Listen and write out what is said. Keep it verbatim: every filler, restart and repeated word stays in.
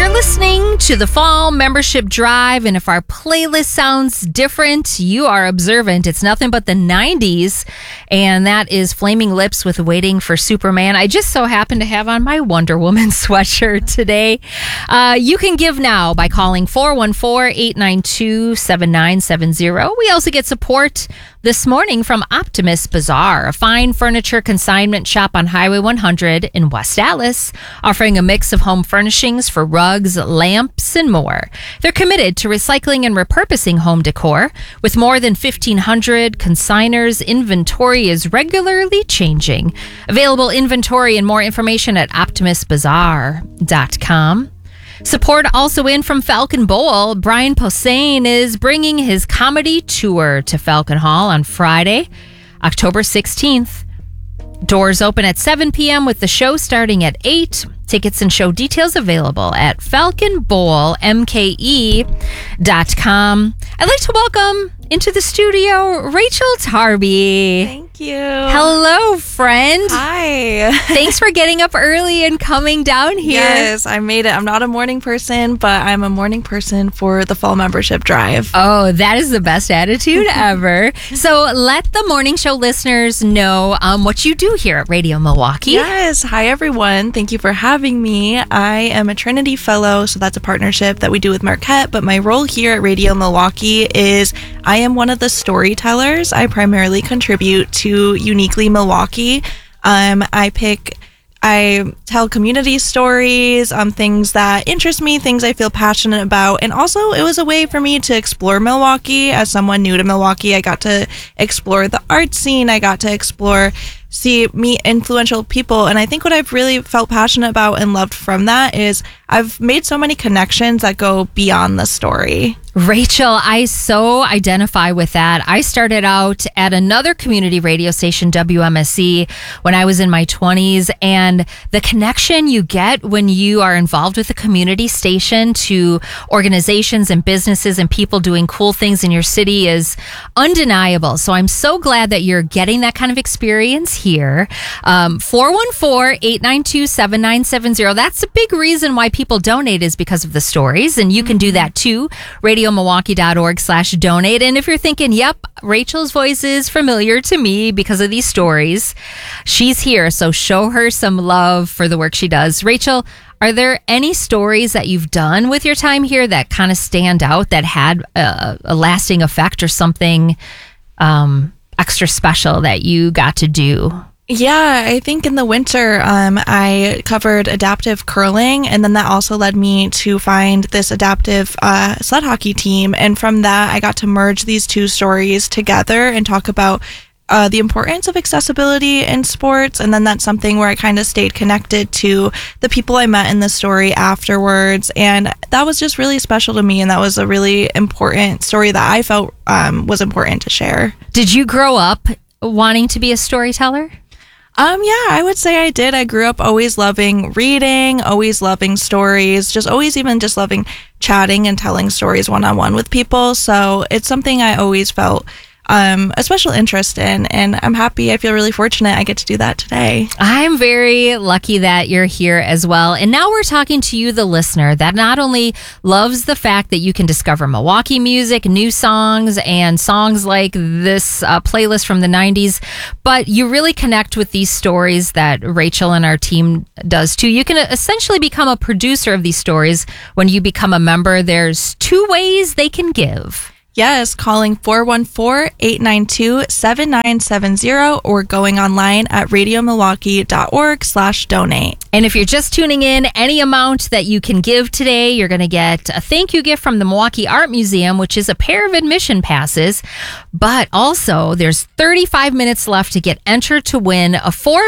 You're listening to the Fall Membership Drive, and if our playlist sounds different, you are observant. It's nothing but the nineties, and that is Flaming Lips with Waiting for Superman. I just so happen to have on my Wonder Woman sweatshirt today. Uh, you can give now by calling four one four, eight nine two, seven nine seven zero. We also get support this morning from Optimus Bazaar, a fine furniture consignment shop on Highway one hundred in West Allis, offering a mix of home furnishings for rugs, lamps, and more. They're committed to recycling and repurposing home decor. With more than fifteen hundred consigners, inventory is regularly changing. Available inventory and more information at optimus bazaar dot com. Support also in from Falcon Bowl. Brian Posehn is bringing his comedy tour to Falcon Hall on Friday, October sixteenth. Doors open at seven p.m. with the show starting at eight. Tickets and show details available at falcon bowl m k e dot com. I'd like to welcome into the studio Rachel Tarby. Thank you. Hello, friend. Hi. Thanks for getting up early and coming down here. Yes, I made it. I'm not a morning person, but I'm a morning person for the Fall Membership Drive. Oh, that is the best attitude ever. So let the morning show listeners know um, what you do here at Radio Milwaukee. Yes. Hi, everyone. Thank you for having me. I am a Trinity Fellow, so that's a partnership that we do with Marquette, but my role here at Radio Milwaukee is I am one of the storytellers. I primarily contribute to Uniquely Milwaukee. Um, I pick, I tell community stories, um, things that interest me, things I feel passionate about. And also it was a way for me to explore Milwaukee. As someone new to Milwaukee, I got to explore the art scene. I got to explore, see, meet influential people. And I think what I've really felt passionate about and loved from that is I've made so many connections that go beyond the story. Rachel, I so identify with that. I started out at another community radio station, W M S E, when I was in my twenties, and the connection you get when you are involved with a community station to organizations and businesses and people doing cool things in your city is undeniable. So I'm so glad that you're getting that kind of experience here. Um, four one four, eight nine two, seven nine seven zero. That's a big reason why people donate, is because of the stories, and you can do that too. radio milwaukee dot org slash donate. And if you're thinking, yep, Rachel's voice is familiar to me because of these stories, she's here, so show her some love for the work she does. Rachel, are there any stories that you've done with your time here that kind of stand out, that had a, a lasting effect, or something um, extra special that you got to do? Yeah, I think in the winter, um, I covered adaptive curling, and then that also led me to find this adaptive uh, sled hockey team. And from that, I got to merge these two stories together and talk about uh, the importance of accessibility in sports. And then that's something where I kind of stayed connected to the people I met in the story afterwards. And that was just really special to me. And that was a really important story that I felt um, was important to share. Did you grow up wanting to be a storyteller? Um, yeah, I would say I did. I grew up always loving reading, always loving stories, just always even just loving chatting and telling stories one-on-one with people. So it's something I always felt um, a special interest in, and I'm happy. I feel really fortunate I get to do that today. I'm very lucky that you're here as well. And now we're talking to you, the listener, that not only loves the fact that you can discover Milwaukee music, new songs, and songs like this uh, playlist from the nineties, but you really connect with these stories that Rachel and our team does too. You can essentially become a producer of these stories when you become a member. There's two ways they can give. Yes, calling four one four, eight nine two, seven nine seven zero or going online at radio milwaukee dot org slash donate. And if you're just tuning in, any amount that you can give today, you're going to get a thank you gift from the Milwaukee Art Museum, which is a pair of admission passes. But also, there's thirty-five minutes left to get entered to win a four